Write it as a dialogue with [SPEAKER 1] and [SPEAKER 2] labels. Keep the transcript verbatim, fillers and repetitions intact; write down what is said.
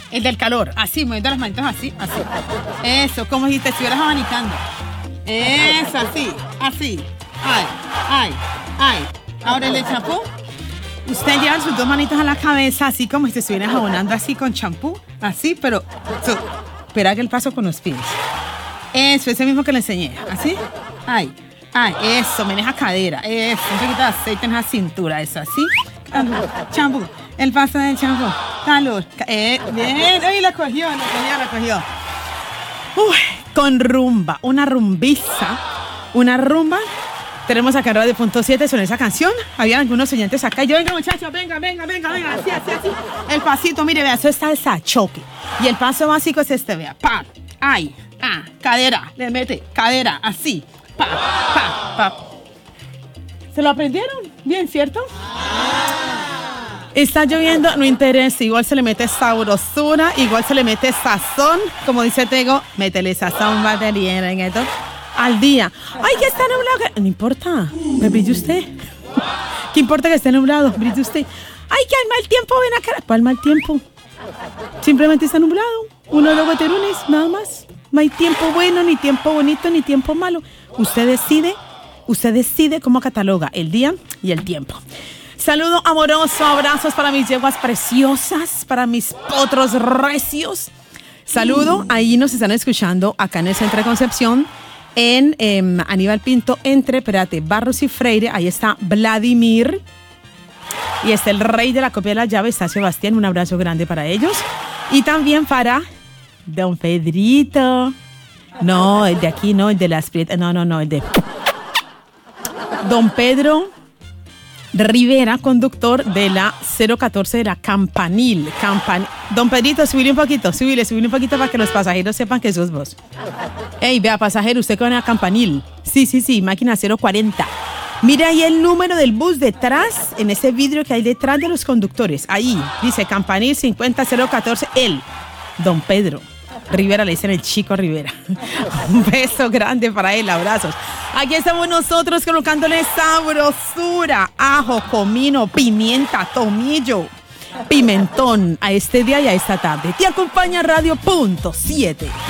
[SPEAKER 1] El del calor, así, moviendo las manitas así, así. Eso, como si te estuvieras abanicando. Eso, así, así. Ay, ay, ay. Ahora el de champú. Usted lleva sus dos manitas a la cabeza, así como si te estuvieras jabonando así con champú. Así, pero... So, espera que el paso con los pies. Eso, ese mismo que le enseñé. Así. Ay, ay, eso, maneja cadera. Eso, un poquito de aceite en la cintura. Eso, así. Champú. El paso del champú. Calor. Eh, bien. Ay, la cogió, la cogió, la cogió. Uy, con rumba. Una rumbiza. Una rumba. Tenemos acá en Radio Punto siete sobre esa canción. Había algunos oyentes acá. Y yo, venga, muchachos, venga, venga, venga, venga. Así, así, así. El pasito, mire, vea, eso está esa choque. Y el paso básico es este, vea. Pa, ay, ah, cadera. Le mete, cadera, así. Pa, pa, pa. ¿Se lo aprendieron? Bien, ¿cierto? Está lloviendo, no interesa, igual se le mete sabrosura, igual se le mete sazón, como dice Tego, métele sazón, batería en esto, al día. Ay, que está nublado, no importa, me brille usted. ¿Qué importa que esté nublado? Brille usted. Ay, que hay mal tiempo, ven acá. ¿Cuál mal tiempo? Simplemente está nublado, uno de los baterones, nada más. No hay tiempo bueno, ni tiempo bonito, ni tiempo malo. Usted decide, usted decide cómo cataloga el día y el tiempo. Saludo amoroso, abrazos para mis yeguas preciosas, para mis potros recios. Saludo, ahí nos están escuchando acá en el Centro de Concepción, en eh, Aníbal Pinto, entre, espérate, Barros y Freire. Ahí está Vladimir y está el rey de la copia de la llave, está Sebastián. Un abrazo grande para ellos. Y también para Don Pedrito. No, el de aquí no, el de las Prietas. No, no, no, el de Don Pedro Rivera, conductor de la cero catorce de la Campanil. Campan... Don Pedrito, subile un poquito, subile, subile un poquito para que los pasajeros sepan que sos vos. Ey, vea, pasajero, usted que va a la Campanil. Sí, sí, sí, máquina cero cuarenta. Mire ahí el número del bus detrás, en ese vidrio que hay detrás de los conductores. Ahí, dice Campanil cincuenta cero catorce, él, Don Pedro Rivera, le dicen el Chico Rivera. Un beso grande para él, abrazos. Aquí estamos nosotros colocándole sabrosura, ajo, comino, pimienta, tomillo, pimentón a este día y a esta tarde. Te acompaña Radio Punto siete.